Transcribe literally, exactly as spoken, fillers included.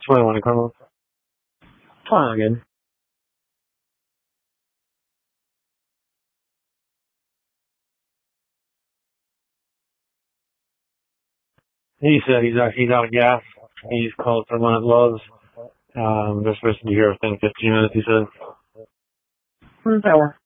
twenty-one Carlos. Fine again. He said he's out, he's out of gas. He's called someone at Lowe's. Um, they're supposed to be here within fifteen minutes, he said. Mm, that works.